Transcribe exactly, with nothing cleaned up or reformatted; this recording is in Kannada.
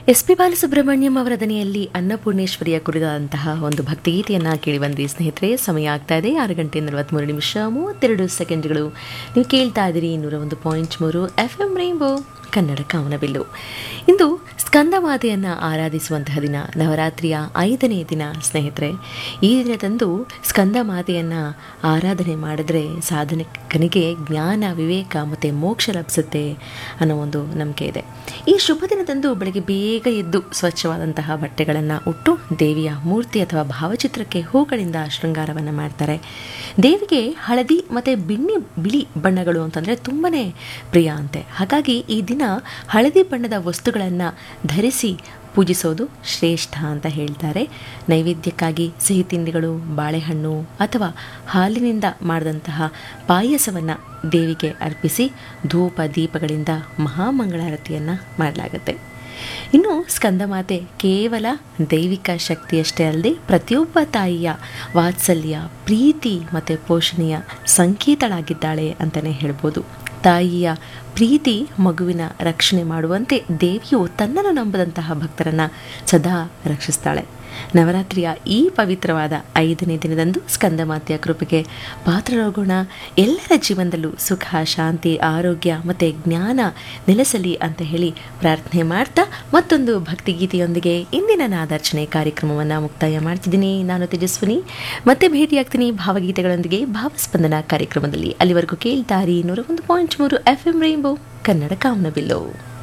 ಎಸ್ ಪಿ ಬಾಲಸುಬ್ರಹ್ಮಣ್ಯಂ ಅವರ ದನಿಯಲ್ಲಿ ಅನ್ನಪೂರ್ಣೇಶ್ವರಿಯ ಕುರಿತಾದಂತಹ ಒಂದು ಭಕ್ತಿಗೀತೆಯನ್ನು ಕೇಳಿ ಬಂದ್ರಿ ಸ್ನೇಹಿತರೆ. ಸಮಯ ಆಗ್ತಾ ಇದೆ ಆರು ಗಂಟೆ ನಲವತ್ತ್ಮೂರು ನಿಮಿಷ ಮೂವತ್ತೆರಡು ಸೆಕೆಂಡ್ಗಳು. ನೀವು ಕೇಳ್ತಾ ಇದ್ದೀರಿ ನೂರ ಒಂದು ಪಾಯಿಂಟ್ ಮೂರು ಎಫ್ ಎಂ ರೈನ್ಬೋ ಕನ್ನಡ ಕಾಮನಬಿಲ್ಲು. ಇಂದು ಸ್ಕಂದಮಾತೆಯನ್ನು ಆರಾಧಿಸುವಂತಹ ದಿನ, ನವರಾತ್ರಿಯ ಐದನೇ ದಿನ ಸ್ನೇಹಿತರೆ. ಈ ದಿನದಂದು ಸ್ಕಂದಮಾತೆಯನ್ನು ಆರಾಧನೆ ಮಾಡಿದ್ರೆ ಸಾಧಕನಿಗೆ ಜ್ಞಾನ, ವಿವೇಕ ಮತ್ತು ಮೋಕ್ಷ ಲಭಿಸುತ್ತೆ ಅನ್ನೋ ಒಂದು ನಂಬಿಕೆ ಇದೆ. ಈ ಶುಭ ದಿನದಂದು ಬೆಳಗ್ಗೆ ಬೇಗ ಎದ್ದು ಸ್ವಚ್ಛವಾದಂತಹ ಬಟ್ಟೆಗಳನ್ನು ಉಟ್ಟು ದೇವಿಯ ಮೂರ್ತಿ ಅಥವಾ ಭಾವಚಿತ್ರಕ್ಕೆ ಹೂಗಳಿಂದ ಶೃಂಗಾರವನ್ನು ಮಾಡ್ತಾರೆ. ದೇವಿಗೆ ಹಳದಿ ಮತ್ತು ಬಿಣ್ಣಿ ಬಿಳಿ ಬಣ್ಣಗಳು ಅಂತಂದರೆ ತುಂಬಾ ಪ್ರಿಯ ಅಂತೆ. ಹಾಗಾಗಿ ಈ ದಿನ ಹಳದಿ ಬಣ್ಣದ ವಸ್ತುಗಳನ್ನು ಧರಿಸಿ ಪೂಜಿಸೋದು ಶ್ರೇಷ್ಠ ಅಂತ ಹೇಳ್ತಾರೆ. ನೈವೇದ್ಯಕ್ಕಾಗಿ ಸಿಹಿ ತಿಂಡಿಗಳು, ಬಾಳೆಹಣ್ಣು ಅಥವಾ ಹಾಲಿನಿಂದ ಮಾಡಿದಂತಹ ಪಾಯಸವನ್ನು ದೇವಿಗೆ ಅರ್ಪಿಸಿ ಧೂಪ ದೀಪಗಳಿಂದ ಮಹಾಮಂಗಳಾರತಿಯನ್ನು ಮಾಡಲಾಗುತ್ತೆ. ಇನ್ನು ಸ್ಕಂದಮಾತೆ ಕೇವಲ ದೈವಿಕ ಶಕ್ತಿಯಷ್ಟೇ ಅಲ್ಲದೆ ಪ್ರತಿಯೊಬ್ಬ ತಾಯಿಯ ವಾತ್ಸಲ್ಯ, ಪ್ರೀತಿ ಮತ್ತು ಪೋಷಣೆಯ ಸಂಕೇತಳಾಗಿದ್ದಾಳೆ ಅಂತಲೇ ಹೇಳ್ಬೋದು. ತಾಯಿಯ ಪ್ರೀತಿ ಮಗುವಿನ ರಕ್ಷಣೆ ಮಾಡುವಂತೆ ದೇವಿಯು ತನ್ನನ್ನು ನಂಬದಂತಹ ಭಕ್ತರನ್ನು ಸದಾ ರಕ್ಷಿಸ್ತಾಳೆ. ನವರಾತ್ರಿಯ ಈ ಪವಿತ್ರವಾದ ಐದನೇ ದಿನದಂದು ಸ್ಕಂದಮಾತೆಯ ಕೃಪೆಗೆ ಪಾತ್ರರಾಗೋಣ. ಎಲ್ಲರ ಜೀವನದಲ್ಲೂ ಸುಖ, ಶಾಂತಿ, ಆರೋಗ್ಯ ಮತ್ತು ಜ್ಞಾನ ನೆಲೆಸಲಿ ಅಂತ ಹೇಳಿ ಪ್ರಾರ್ಥನೆ ಮಾಡ್ತಾ ಮತ್ತೊಂದು ಭಕ್ತಿಗೀತೆಯೊಂದಿಗೆ ಇಂದಿನ ನಾದಾರ್ಚನೆ ಕಾರ್ಯಕ್ರಮವನ್ನು ಮುಕ್ತಾಯ ಮಾಡ್ತಿದ್ದೀನಿ. ನಾನು ತೇಜಸ್ವಿನಿ. ಮತ್ತೆ ಭೇಟಿಯಾಗ್ತೀನಿ ಭಾವಗೀತೆಗಳೊಂದಿಗೆ ಭಾವಸ್ಪಂದನ ಕಾರ್ಯಕ್ರಮದಲ್ಲಿ. ಅಲ್ಲಿವರೆಗೂ ಕೇಳ್ತಾರಿ ನೂರ ಒಂದು ಪಾಯಿಂಟ್ ಮೂರು ಎಫ್ ಎಂ ರೈನ್ಬೋ ಕನ್ನಡ ಕಾಮನಬಿಲ್ಲು.